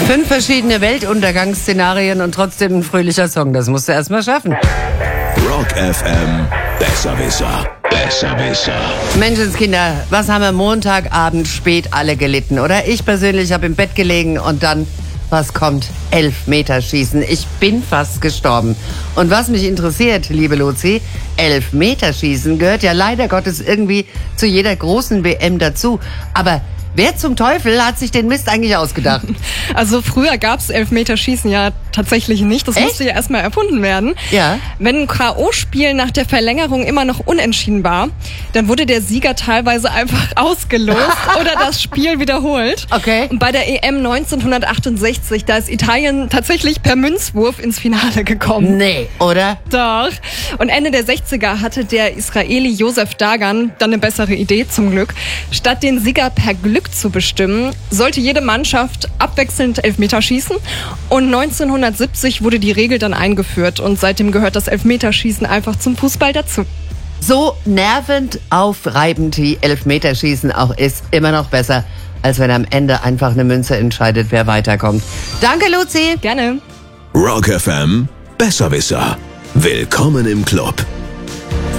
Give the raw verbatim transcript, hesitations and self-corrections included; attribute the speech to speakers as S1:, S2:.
S1: Fünf verschiedene Weltuntergangsszenarien und trotzdem ein fröhlicher Song. Das musst du erst mal schaffen.
S2: Rock F M, Besserwisser, Besserwisser.
S1: Menschenskinder, was haben wir Montagabend spät alle gelitten, oder? Ich persönlich habe im Bett gelegen und dann, was kommt? Elfmeterschießen. Ich bin fast gestorben. Und was mich interessiert, liebe Luzi, Elfmeterschießen gehört ja leider Gottes irgendwie zu jeder großen W M dazu. Aber wer zum Teufel hat sich den Mist eigentlich ausgedacht?
S3: Also früher gab es Elfmeterschießen ja tatsächlich nicht. Das
S1: Echt?
S3: musste ja erstmal erfunden werden.
S1: Ja.
S3: Wenn ein K O-Spiel nach der Verlängerung immer noch unentschieden war, dann wurde der Sieger teilweise einfach ausgelost oder das Spiel wiederholt.
S1: Okay.
S3: Und bei der E M neunzehnhundertachtundsechzig, da ist Italien tatsächlich per Münzwurf ins Finale gekommen.
S1: Nee, oder?
S3: Doch. Und Ende der sechziger hatte der Israeli Josef Dagan dann eine bessere Idee, zum Glück. Statt den Sieger per Glück zu bestimmen, sollte jede Mannschaft abwechselnd Elfmeter schießen. Und neunzehnhundertsiebzig wurde die Regel dann eingeführt. Und seitdem gehört das Elfmeterschießen einfach zum Fußball dazu.
S1: So nervend aufreibend wie Elfmeterschießen auch ist, immer noch besser, als wenn am Ende einfach eine Münze entscheidet, wer weiterkommt. Danke, Luzi.
S3: Gerne.
S2: Rock F M, Besserwisser. Willkommen im Club.